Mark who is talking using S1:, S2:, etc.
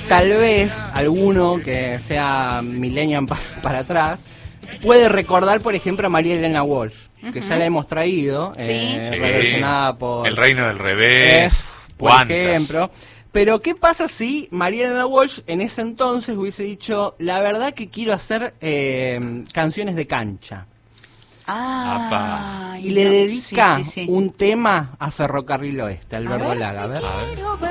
S1: tal vez alguno que sea millennial para atrás puede recordar, por ejemplo, a María Elena Walsh, que ya la hemos traído, relacionada por
S2: El Reino del Revés,
S1: por ejemplo. Pero ¿qué pasa si María Elena Walsh en ese entonces hubiese dicho, la verdad que quiero hacer canciones de cancha? Y le dedica un tema a Ferrocarril Oeste, Alberto Laga. A ver.